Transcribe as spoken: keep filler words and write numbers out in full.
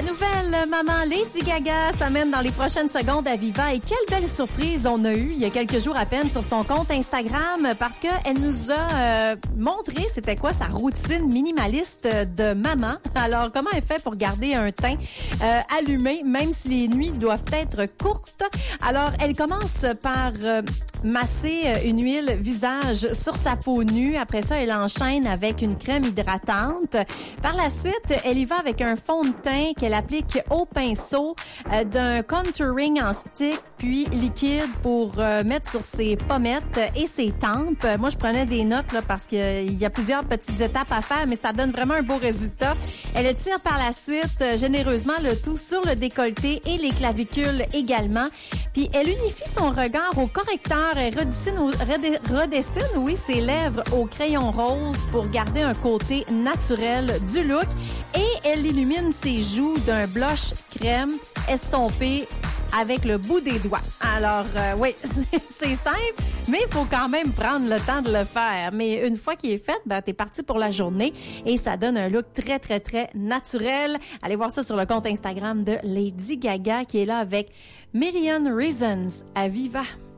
nouvelle maman Lady Gaga s'amène dans les prochaines secondes à Viva et quelle belle surprise on a eue il y a quelques jours à peine sur son compte Instagram parce qu'elle nous a euh, montré c'était quoi sa routine minimaliste de maman. Alors, comment elle fait pour garder un teint euh, allumé même si les nuits doivent être courtes? Alors, elle commence par euh, masser une huile visage sur sa peau nue. Après ça, elle enchaîne avec une crème hydratante. Par la suite, elle y va avec un fond de teint qu'elle applique au pinceau, euh, d'un contouring en stick puis liquide pour euh, mettre sur ses pommettes et ses tempes. Moi, je prenais des notes là parce qu'il y a plusieurs petites étapes à faire, mais ça donne vraiment un beau résultat. Elle étire par la suite euh, généreusement le tout sur le décolleté et les clavicules également. Puis elle unifie son regard au correcteur et redessine, redessine oui, ses lèvres au crayon rose pour garder un côté naturel du look. Et elle illumine ses joues d'un blush crème estompé avec le bout des doigts. Alors, euh, oui, c'est simple, mais il faut quand même prendre le temps de le faire. Mais une fois qu'il est fait, ben, t'es parti pour la journée et ça donne un look très, très, très naturel. Allez voir ça sur le compte Instagram de Lady Gaga qui est là avec Million Reasons à Viva.